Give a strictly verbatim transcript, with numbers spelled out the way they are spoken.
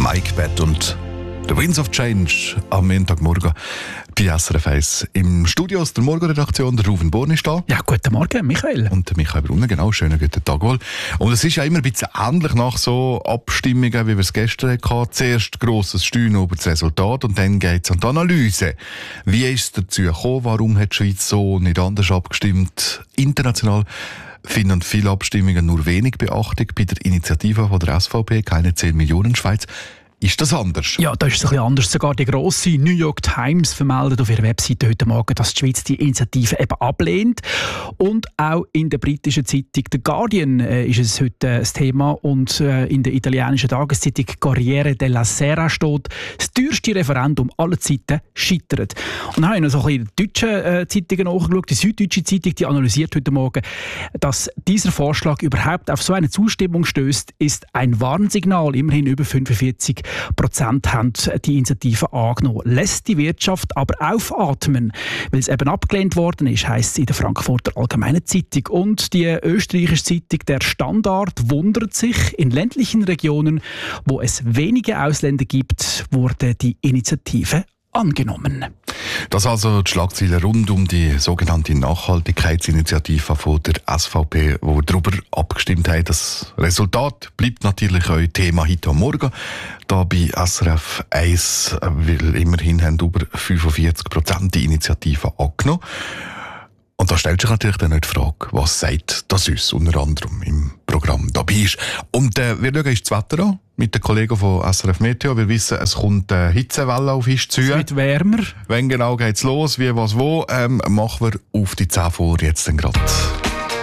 Like Bad und The Winds of Change am Montagmorgen bei S R F eins. Im Studio aus der Morgenredaktion, der Ruven Born ist da. Ja, guten Morgen, Michael. Und der Michael Brunner, genau, schönen guten Tag wohl. Und es ist ja immer ein bisschen ähnlich nach so Abstimmungen, wie wir es gestern hatten. Zuerst grosses Steuern über das Resultat und dann geht es an die Analyse. Wie ist es dazu gekommen? Warum hat die Schweiz so nicht anders abgestimmt? International finden viele Abstimmungen nur wenig Beachtung. Bei der Initiative von der S V P, keine zehn Millionen Schweiz. Ist das anders? Ja, das ist es ein bisschen anders. Sogar die grosse New York Times vermeldet auf ihrer Webseite heute Morgen, dass die Schweiz die Initiative eben ablehnt. Und auch in der britischen Zeitung The Guardian äh, ist es heute äh, das Thema. Und äh, in der italienischen Tageszeitung Corriere della Sera steht, das teuerste Referendum aller Zeiten scheitert. Und dann habe ich noch so ein bisschen die deutschen äh, Zeitungen nachgeschaut. Die Süddeutsche Zeitung, die analysiert heute Morgen, dass dieser Vorschlag überhaupt auf so eine Zustimmung stößt, ist ein Warnsignal. Immerhin über fünfundvierzig Prozent haben die Initiative angenommen. Lässt die Wirtschaft aber aufatmen, weil es eben abgelehnt worden ist, heisst es in der Frankfurter Allgemeinen Zeitung. Und die österreichische Zeitung Der Standard wundert sich, in ländlichen Regionen, wo es wenige Ausländer gibt, wurde die Initiative angenommen. Das also die Schlagzeilen rund um die sogenannte Nachhaltigkeitsinitiative von der S V P, wo wir darüber abgestimmt haben. Das Resultat bleibt natürlich euer Thema heute Morgen. Da bei S R F eins, weil immerhin haben über fünfundvierzig Prozent die Initiative angenommen. Und da stellt sich natürlich dann die Frage, was sagt das uns unter anderem im Programm dabei ist. Und äh, wir schauen uns das Wetter an mit den Kollegen von S R F Meteo. Wir wissen, es kommt eine Hitzewelle auf uns zu. Es wird wärmer. Wenn genau geht's los, wie, was, wo, ähm, machen wir auf die zehn vor jetzt dann gerade.